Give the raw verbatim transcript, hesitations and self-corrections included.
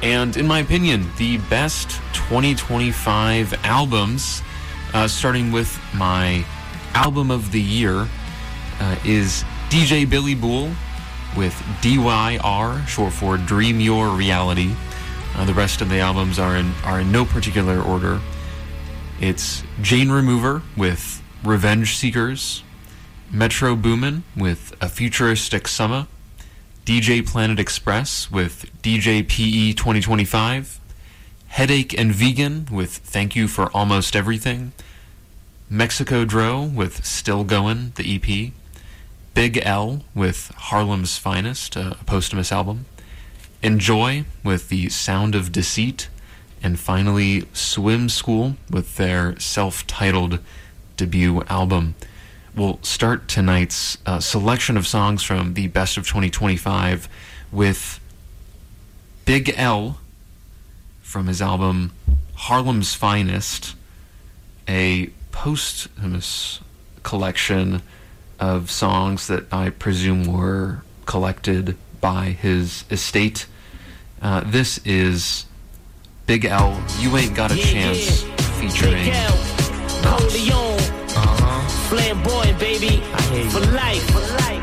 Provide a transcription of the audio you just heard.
And in my opinion, the best twenty twenty-five albums, uh, starting with my album of the year, uh, is D J Billy Bull with D Y R, short for Dream Your Reality. Uh, the rest of the albums are in are in no particular order. It's Jane Remover with Revenge Seekers, Metro Boomin with A Futuristic Summer, D J Planet Express with D J P E twenty twenty-five, Headache and Vegan with Thank You for Almost Everything, Mexico Dro with Still Goin', the E P, Big L with Harlem's Finest, a posthumous album, Enjoy with The Sound of Deceit, and finally Swim School with their self-titled debut album. We'll start tonight's uh, selection of songs from the Best of twenty twenty-five with Big L from his album Harlem's Finest, a posthumous collection of songs that I presume were collected by his estate. Uh, this is Big L, You Ain't Got a yeah, Chance, yeah. featuring Corleone, uh-huh. Flamboyant, baby, for life, for life.